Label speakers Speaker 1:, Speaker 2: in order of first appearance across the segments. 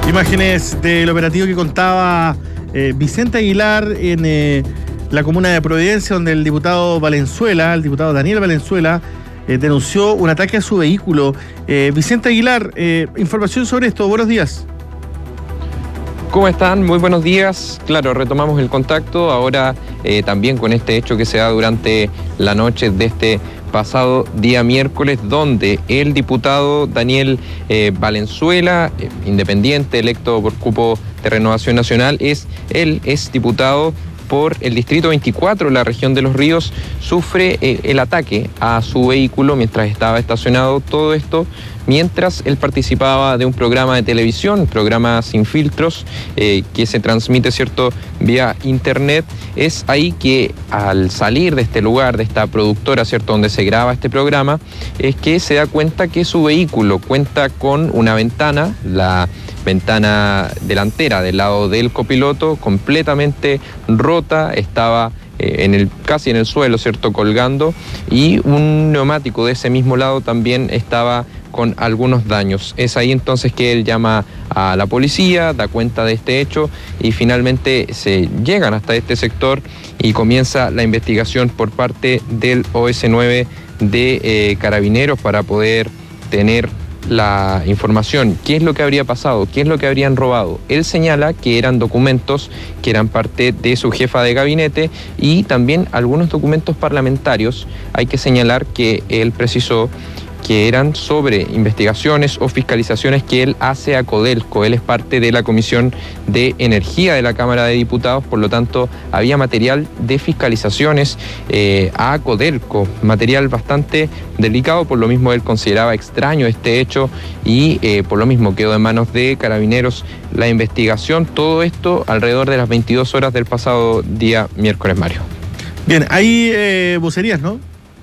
Speaker 1: Imágenes del operativo que contaba Vicente Aguilar en la comuna de Providencia, donde el diputado Daniel Valenzuela, denunció un ataque a su vehículo. Vicente Aguilar, información sobre esto. Buenos días.
Speaker 2: ¿Cómo están? Muy buenos días. Claro, retomamos el contacto ahora también con este hecho que se da durante la noche de este pasado día miércoles, donde el diputado Daniel Valenzuela, independiente, electo por cupo de Renovación Nacional, es diputado por el Distrito 24, la región de Los Ríos, sufre el ataque a su vehículo mientras estaba estacionado. Todo esto mientras él participaba de un programa de televisión, programa Sin Filtros, que se transmite, ¿cierto?, vía internet. Es ahí que al salir de este lugar, de esta productora, ¿cierto?, donde se graba este programa, es que se da cuenta que su vehículo cuenta con una ventana, la ventana delantera del lado del copiloto, completamente rota, estaba casi en el suelo, ¿cierto?, colgando, y un neumático de ese mismo lado también estaba con algunos daños. Es ahí entonces que él llama a la policía, da cuenta de este hecho y finalmente se llegan hasta este sector y comienza la investigación por parte del OS9 de Carabineros para poder tener la información. ¿Qué es lo que habría pasado? ¿Qué es lo que habrían robado? Él señala que eran documentos que eran parte de su jefa de gabinete y también algunos documentos parlamentarios. Hay que señalar que él precisó que eran sobre investigaciones o fiscalizaciones que él hace a Codelco. Él es parte de la Comisión de Energía de la Cámara de Diputados, por lo tanto había material de fiscalizaciones a Codelco, material bastante delicado, por lo mismo él consideraba extraño este hecho y por lo mismo quedó en manos de Carabineros la investigación. Todo esto alrededor de las 22 horas del pasado día miércoles, Mario.
Speaker 1: Bien, hay vocerías, ¿no?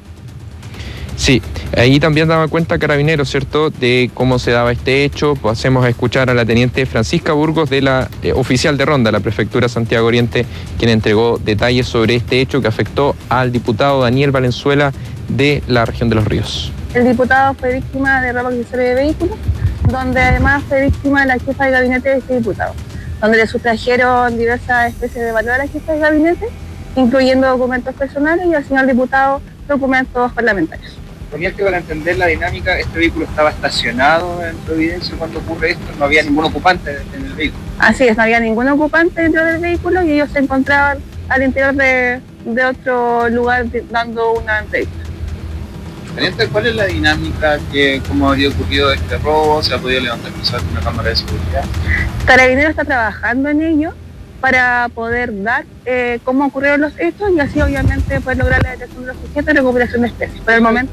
Speaker 2: Sí, ahí también daba cuenta Carabineros, ¿cierto?, de cómo se daba este hecho. Pasemos a escuchar a la teniente Francisca Burgos, de la oficial de ronda, la prefectura Santiago Oriente, quien entregó detalles sobre este hecho que afectó al diputado Daniel Valenzuela de la región de Los Ríos.
Speaker 3: El diputado fue víctima de robo accesorio de vehículos, donde además fue víctima de la jefa de gabinete de este diputado, donde le sustrajeron diversas especies de valor a la jefa de gabinete, incluyendo documentos personales y al señor diputado documentos parlamentarios.
Speaker 4: Que para entender la dinámica, este vehículo estaba estacionado en Providencia cuando ocurre esto, no había ningún ocupante en el vehículo.
Speaker 3: Así es, no había ningún ocupante dentro del vehículo y ellos se encontraban al interior de otro lugar dando una entrevista.
Speaker 4: Teniente, ¿cuál es la dinámica? ¿Cómo habría ocurrido este robo? ¿Se ha podido levantar quizás una cámara de seguridad?
Speaker 3: Carabineros está trabajando en ello para poder dar cómo ocurrieron los hechos y así obviamente poder lograr la detección de los sujetos y recuperación de especies. Por el momento.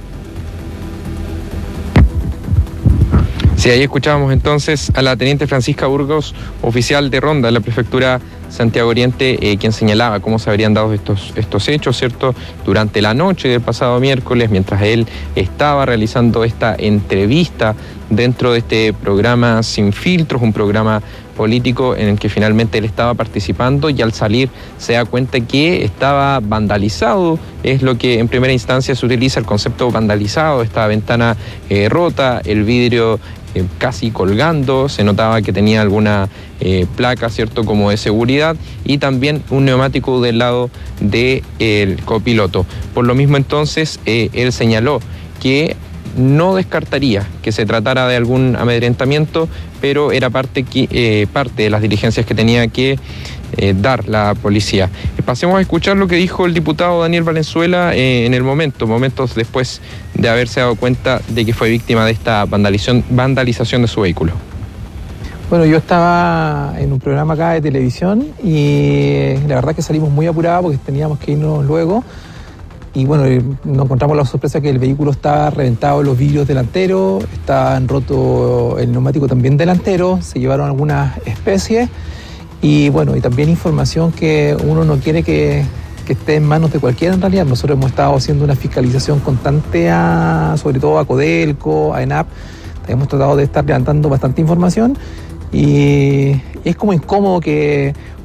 Speaker 2: Sí, ahí escuchábamos entonces a la teniente Francisca Burgos, oficial de ronda de la prefectura Santiago Oriente, quien señalaba cómo se habrían dado estos hechos, ¿cierto?, durante la noche del pasado miércoles, mientras él estaba realizando esta entrevista dentro de este programa Sin Filtros, un programa político en el que finalmente él estaba participando, y al salir se da cuenta que estaba vandalizado. Es lo que en primera instancia se utiliza, el concepto vandalizado, esta ventana rota, el vidrio casi colgando, se notaba que tenía alguna placa, ¿cierto?, como de seguridad, y también un neumático del lado del copiloto. Por lo mismo entonces él señaló que no descartaría que se tratara de algún amedrentamiento, pero era parte de las diligencias que tenía que dar la policía. Pasemos a escuchar lo que dijo el diputado Daniel Valenzuela en el momentos después de haberse dado cuenta de que fue víctima de esta vandalización de su vehículo.
Speaker 5: Bueno, yo estaba en un programa acá de televisión y la verdad que salimos muy apurados porque teníamos que irnos luego. Y bueno, nos encontramos la sorpresa que el vehículo estaba reventado, los vidrios delanteros, estaban roto el neumático también delantero, se llevaron algunas especies y bueno, y también información que uno no quiere que esté en manos de cualquiera en realidad. Nosotros hemos estado haciendo una fiscalización constante sobre todo a Codelco, a ENAP, hemos tratado de estar levantando bastante información y es como incómodo que